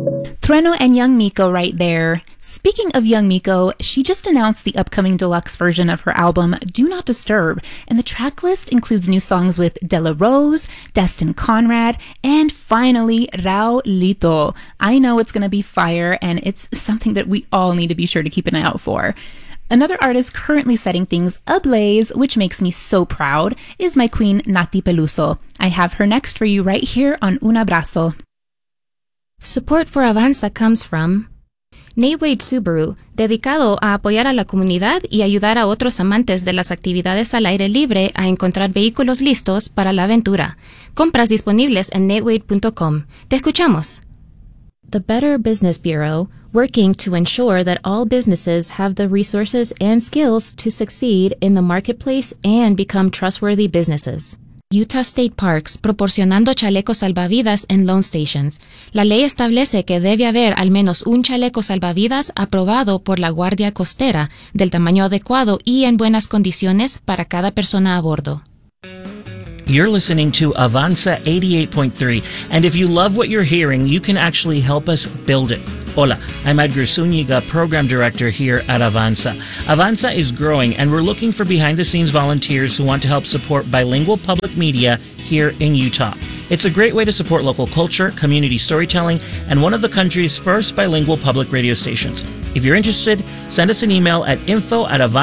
Trueno and Young Miko right there. Speaking of Young Miko, she just announced the upcoming deluxe version of her album, Do Not Disturb, and the track list includes new songs with Della Rose, Destin Conrad, and finally, Raulito. I know it's going to be fire, and it's something that we all need to be sure to keep an eye out for. Another artist currently setting things ablaze, which makes me so proud, is my queen Nati Peluso. I have her next for you right here on Un Abrazo. Support for Avanza comes from Nate Wade Subaru, dedicado a apoyar a la comunidad y ayudar a otros amantes de las actividades al aire libre a encontrar vehículos listos para la aventura. Compras disponibles en natewade.com. Te escuchamos. The Better Business Bureau, working to ensure that all businesses have the resources and skills to succeed in the marketplace and become trustworthy businesses. Utah State Parks, proporcionando chalecos salvavidas en loan stations. La ley establece que debe haber al menos un chaleco salvavidas aprobado por la Guardia Costera, del tamaño adecuado y en buenas condiciones para cada persona a bordo. You're listening to Avanza 88.3, and if you love what you're hearing, you can actually help us build it. Hola, I'm Edgar Zúñiga, Program Director here at Avanza. Avanza is growing, and we're looking for behind-the-scenes volunteers who want to help support bilingual public media here in Utah. It's a great way to support local culture, community storytelling, and one of the country's first bilingual public radio stations. If you're interested, send us an email at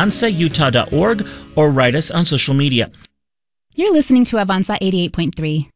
info@avanzautah.org or write us on social media. You're listening to Avanza 88.3.